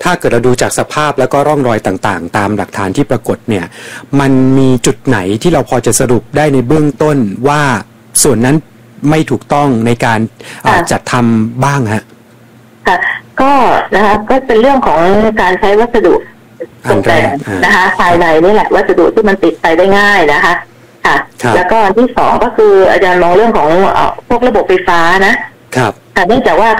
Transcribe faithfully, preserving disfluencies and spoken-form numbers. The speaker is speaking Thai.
ถ้าเกิดเราดูจากสภาพแล้วก็ร่องรอยต่างๆตามหลักฐานที่ปรากฏเนี่ยมันมีจุดไหนที่เราพอจะสรุปได้ในเบื้องต้นว่าส่วนนั้นไม่ถูกต้องในการจัดทำบ้างฮะค่ะก็นะคะก็เป็นเรื่องของการใช้วัสดุตกแต่งนะคะภายในนี่แหละวัสดุที่มันติดไปได้ง่ายนะคะค่ะแล้วก็อันที่สองก็คืออาจารย์มองเรื่องของพวกระบบไฟฟ้านะครับแต่เนื่องจากว่า